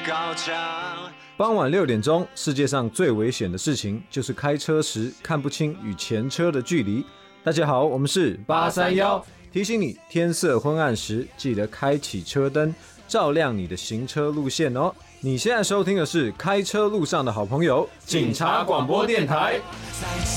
高墙。 傍晚6点钟，世界上最危险的事情就是开车时看不清与前车的距离。大家好，我们是831，提醒你天色昏暗时记得开启车灯，照亮你的行车路线哦。你现在收听的是开车路上的好朋友——警察广播电台。